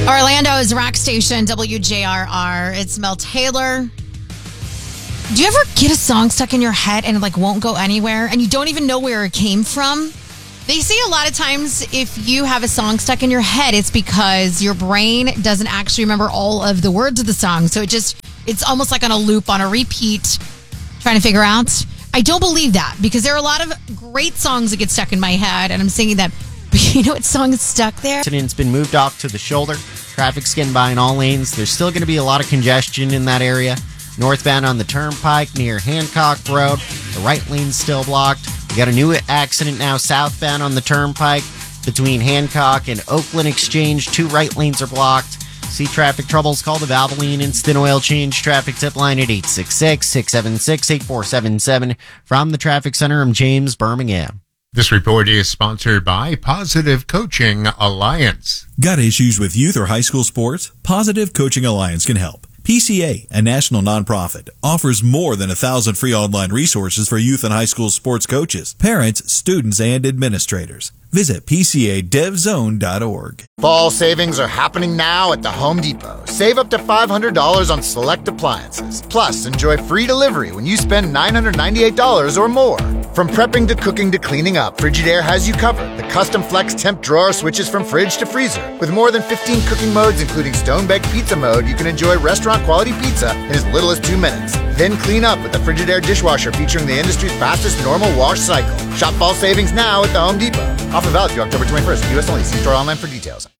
Orlando's rock station, WJRR. It's Mel Taylor. Do you ever get a song stuck in your head and it won't go anywhere and you don't even know where it came from? They say a lot of times if you have a song stuck in your head, it's because your brain doesn't actually remember all of the words of the song. So it's almost like on a loop, on a repeat, trying to figure out. I don't believe that because there are a lot of great songs that get stuck in my head and I'm singing them. But you know what song is stuck there? It's been moved off to the shoulder. Traffic's getting by in all lanes. There's still going to be a lot of congestion in that area. Northbound on the Turnpike near Hancock Road. The right lane's still blocked. We got a new accident now southbound on the Turnpike between Hancock and Oakland Exchange. 2 right lanes are blocked. See traffic troubles, call the Valvoline Instant Oil Change traffic tip line at 866-676-8477. From the Traffic Center, I'm James Birmingham. This report is sponsored by Positive Coaching Alliance. Got issues with youth or high school sports? Positive Coaching Alliance can help. PCA, a national nonprofit, offers more than 1,000 free online resources for youth and high school sports coaches, parents, students, and administrators. Visit PCADevZone.org. Fall savings are happening now at the Home Depot. Save up to $500 on select appliances. Plus, enjoy free delivery when you spend $998 or more. From prepping to cooking to cleaning up, Frigidaire has you covered. The custom flex temp drawer switches from fridge to freezer. With more than 15 cooking modes, including stone-baked pizza mode, you can enjoy restaurant-quality pizza in as little as 2 minutes. Then clean up with the Frigidaire dishwasher featuring the industry's fastest normal wash cycle. Shop fall savings now at the Home Depot. Offer valid through October 21st. U.S. only. See store online for details.